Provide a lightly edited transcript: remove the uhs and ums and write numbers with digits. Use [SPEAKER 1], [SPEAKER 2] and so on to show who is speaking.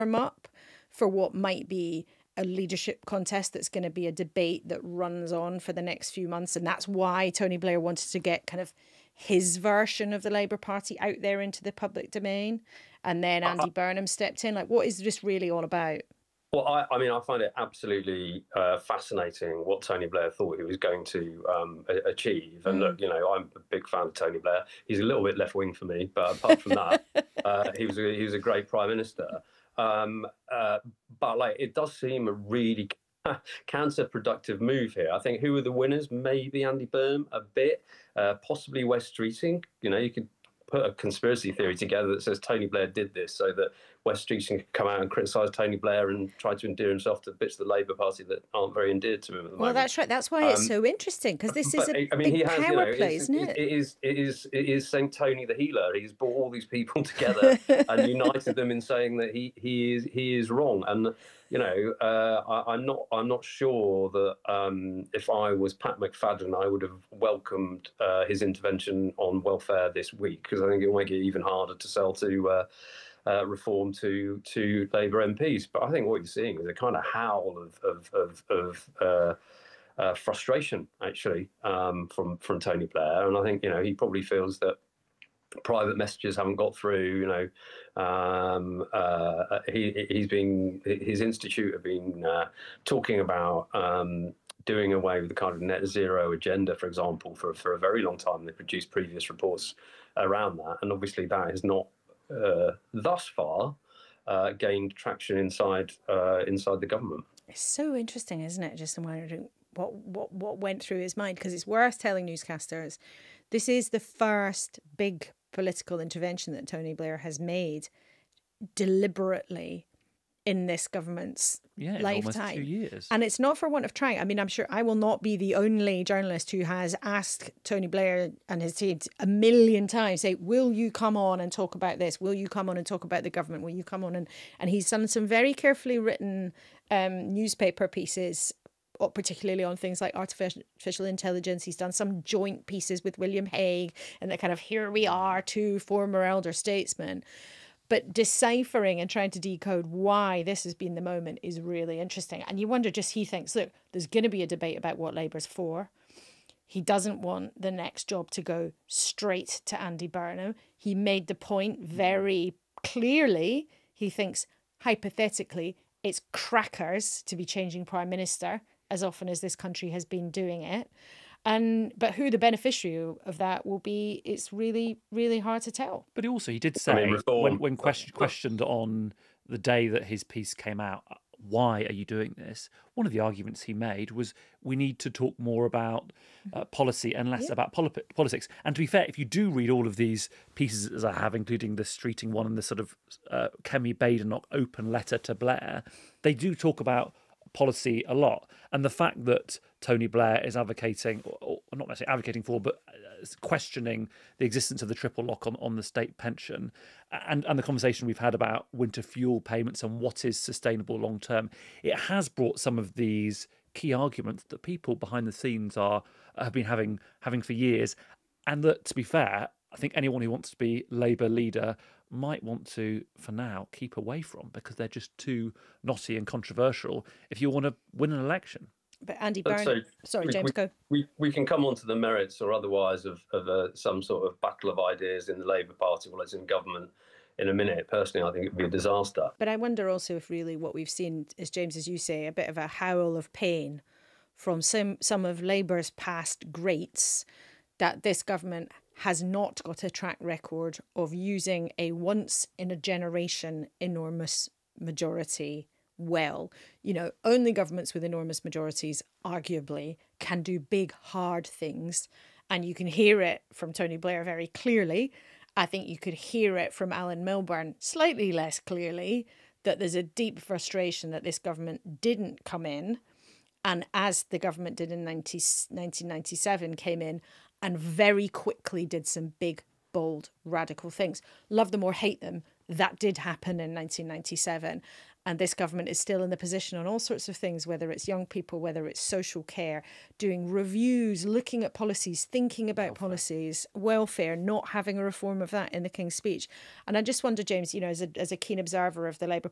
[SPEAKER 1] warm up for what might be a leadership contest that's going to be a debate that runs on for the next few months. And that's why Tony Blair wanted to get kind of his version of the Labour Party out there into the public domain. And then Andy Burnham stepped in. Like, what is this really all about?
[SPEAKER 2] Well, I mean, I find it absolutely fascinating what Tony Blair thought he was going to achieve. And look, I'm a big fan of Tony Blair. He's a little bit left wing for me, but apart from that, he was a great prime minister. But like, it does seem a really counterproductive move here. I think who are the winners? Maybe Andy Burnham a bit, possibly Wes Streeting. You could put a conspiracy theory together that says Tony Blair did this so that Wes Streeting could come out and criticise Tony Blair and try to endear himself to bits of the Labour Party that aren't very endeared to him at the moment.
[SPEAKER 1] Well, that's right. That's why it's so interesting, because this is a big power play, isn't it?
[SPEAKER 2] It is Saint Tony the healer. He's brought all these people together and united them in saying that he is wrong. And I'm not sure that if I was Pat McFadden, I would have welcomed his intervention on welfare this week, because I think it will make it even harder to sell to reform to Labour MPs. But I think what you're seeing is a kind of howl of frustration, actually, from Tony Blair. And I think he probably feels that private messages haven't got through. His institute have been talking about doing away with the kind of net zero agenda, for example, for a very long time. They produced previous reports around that, and obviously that has not thus far gained traction inside the government.
[SPEAKER 1] It's so interesting, isn't it? Just wondering what went through his mind, because it's worth telling newscasters this is the first big political intervention that Tony Blair has made deliberately in this government's lifetime.
[SPEAKER 3] Almost 2 years.
[SPEAKER 1] And it's not for want of trying. I mean, I'm sure I will not be the only journalist who has asked Tony Blair and his team a million times, say, will you come on and talk about this? Will you come on and talk about the government? Will you come on? And he's done some very carefully written newspaper pieces, particularly on things like artificial intelligence. He's done some joint pieces with William Hague and the kind of, here we are, two former elder statesmen. But deciphering and trying to decode why this has been the moment is really interesting. And you wonder, he thinks, look, there's going to be a debate about what Labour's for. He doesn't want the next job to go straight to Andy Burnham. He made the point very clearly. He thinks, hypothetically, it's crackers to be changing Prime Minister as often as this country has been doing it. But who the beneficiary of that will be, it's really, really hard to tell.
[SPEAKER 3] But he did say, when questioned on the day that his piece came out, why are you doing this? One of the arguments he made was we need to talk more about policy and less about politics. And to be fair, if you do read all of these pieces as I have, including the Streeting one and the sort of Kemi Badenoch open letter to Blair, they do talk about policy a lot. And the fact that Tony Blair is advocating, or not necessarily advocating for, but questioning the existence of the triple lock on the state pension, and the conversation we've had about winter fuel payments and what is sustainable long term, it has brought some of these key arguments that people behind the scenes have been having for years, and that, to be fair, I think anyone who wants to be Labour leader might want to, for now, keep away from, because they're just too knotty and controversial if you want to win an election.
[SPEAKER 1] But Andy Burnham... Sorry, James, go.
[SPEAKER 2] We can come on to the merits or otherwise of some sort of battle of ideas in the Labour Party while it's in government in a minute. Personally, I think it would be a disaster.
[SPEAKER 1] But I wonder also if really what we've seen is, James, as you say, a bit of a howl of pain from some of Labour's past greats, that this government has not got a track record of using a once-in-a-generation enormous majority well. Only governments with enormous majorities, arguably, can do big, hard things. And you can hear it from Tony Blair very clearly. I think you could hear it from Alan Milburn slightly less clearly, that there's a deep frustration that this government didn't come in, and as the government did in 1997, came in and very quickly did some big, bold, radical things. Love them or hate them, that did happen in 1997. And this government is still in the position on all sorts of things, whether it's young people, whether it's social care, doing reviews, looking at policies, thinking about policies, welfare, not having a reform of that in the King's Speech. And I just wonder, James, as a keen observer of the Labour